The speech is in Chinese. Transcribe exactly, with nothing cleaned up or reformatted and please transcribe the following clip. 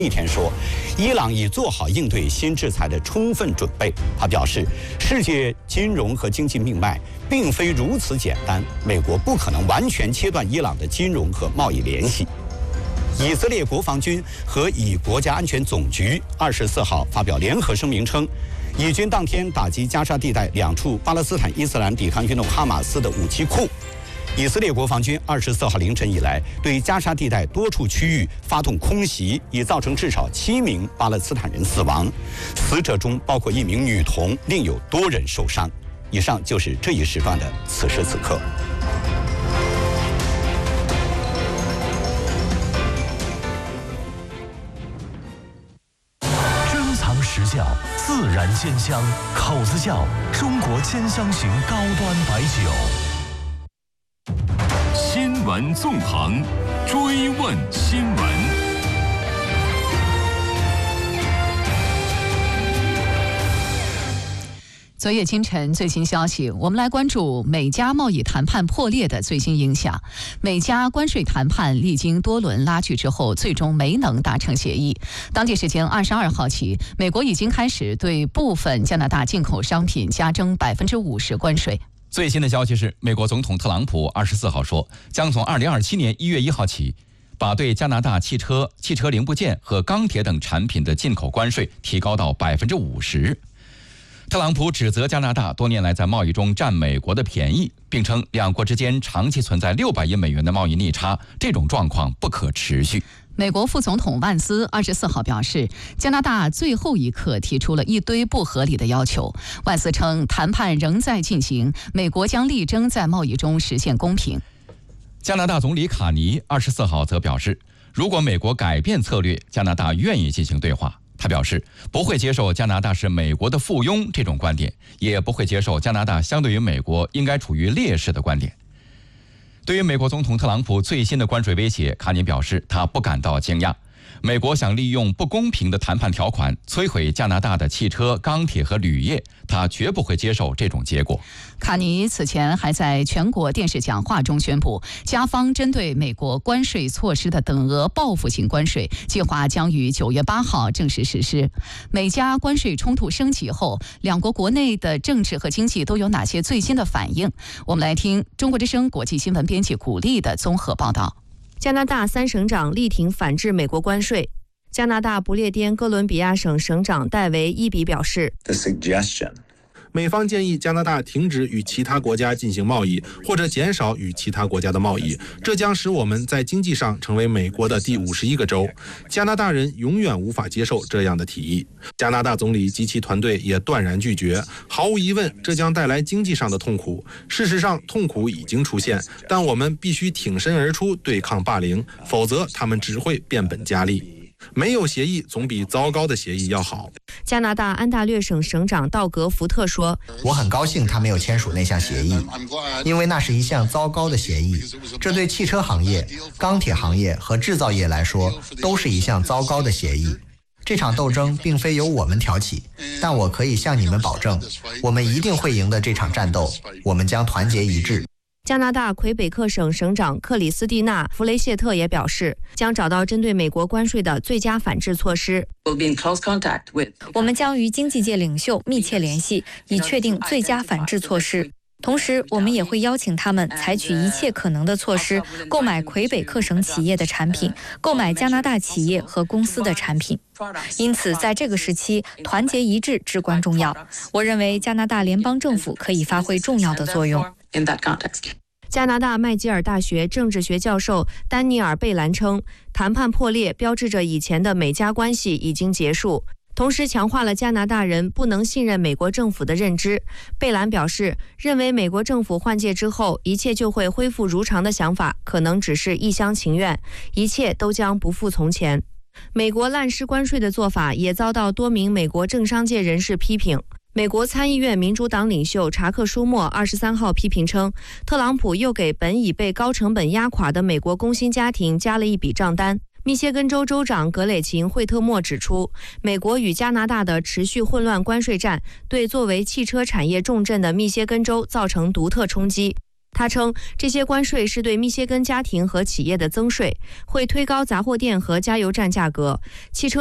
一天说，伊朗已做好应对新制裁的充分准备。他表示，世界金融和经济命脉并非如此简单，美国不可能完全切断伊朗的金融和贸易联系。以色列国防军和以国家安全总局二十四号发表联合声明称，以军当天打击加沙地带两处巴勒斯坦伊斯兰抵抗运动哈马斯的武器库。以色列国防军二十四号凌晨以来，对加沙地带多处区域发动空袭，已造成至少七名巴勒斯坦人死亡，死者中包括一名女童，另有多人受伤。以上就是这一时段的此时此刻。 珍藏实窖，自然鲜香，口子窖，中国千香型高端白酒。 新闻纵横，追问新闻。 昨夜清晨最新消息，我们来关注美加贸易谈判破裂的最新影响。美加关税谈判历经多轮拉锯之后，最终没能达成协议。当地时间二十二号起，美国已经开始对部分加拿大进口商品加征百分之五十关税。 最新的消息是，美国总统特朗普二十四号说，将从二零二七年一月一号起，把对加拿大汽车、汽车零部件和钢铁等产品的进口关税提高到百分之五十。特朗普指责加拿大多年来在贸易中占美国的便宜，并称两国之间长期存在六百亿美元的贸易逆差，这种状况不可持续。 美国副总统万斯二十四号表示，加拿大最后一刻提出了一堆不合理的要求。万斯称，谈判仍在进行，美国将力争在贸易中实现公平。 加拿大总理卡尼二十四号则表示，如果美国改变策略，加拿大愿意进行对话。他表示，不会接受加拿大是美国的附庸这种观点，也不会接受加拿大相对于美国应该处于劣势的观点。对于美国总统特朗普最新的关税威胁，卡尼表示他不感到惊讶。美国想利用不公平的谈判条款摧毁加拿大的汽车、钢铁和铝业，他绝不会接受这种结果。 卡尼此前还在全国电视讲话中宣布，加方针对美国关税措施的等额报复性关税计划将于九月八号正式实施。美加关税冲突升级后，两国国内的政治和经济都有哪些最新的反应？我们来听中国之声国际新闻编辑古丽的综合报道。 加拿大三省长力挺反制美国关税。加拿大不列颠哥伦比亚省省长戴维伊比表示， 美方建议加拿大停止与其他国家进行贸易，或者减少与其他国家的贸易，这将使我们在经济上成为美国的第五十一个州。加拿大人永远无法接受这样的提议。加拿大总理及其团队也断然拒绝。毫无疑问，这将带来经济上的痛苦。事实上，痛苦已经出现，但我们必须挺身而出对抗霸凌，否则他们只会变本加厉。没有协议总比糟糕的协议要好。 加拿大安大略省省长道格福特说， 我很高兴他没有签署那项协议，因为那是一项糟糕的协议，这对汽车行业、钢铁行业和制造业来说都是一项糟糕的协议。这场斗争并非由我们挑起，但我可以向你们保证，我们一定会赢得这场战斗，我们将团结一致。 加拿大魁北克省省长克里斯蒂娜·弗雷谢特也表示，将找到针对美国关税的最佳反制措施。 我们将与经济界领袖密切联系，以确定最佳反制措施。同时，我们也会邀请他们采取一切可能的措施，购买魁北克省企业的产品，购买加拿大企业和公司的产品。因此，在这个时期，团结一致至关重要。我认为加拿大联邦政府可以发挥重要的作用。 加拿大麦吉尔大学政治学教授丹尼尔·贝兰称，谈判破裂标志着以前的美加关系已经结束，同时强化了加拿大人不能信任美国政府的认知。贝兰表示，认为美国政府换届之后一切就会恢复如常的想法可能只是一厢情愿，一切都将不复从前。美国滥施关税的做法也遭到多名美国政商界人士批评。美国参议院民主党领袖查克·舒默二十三号批评称，特朗普又给本已被高成本压垮的美国工薪家庭加了一笔账单。密歇根州州长格雷琴·惠特莫指出，美国与加拿大的持续混乱关税战对作为汽车产业重镇的密歇根州造成独特冲击。 他称，这些关税是对密歇根家庭和企业的增税，会推高杂货店和加油站价格。汽车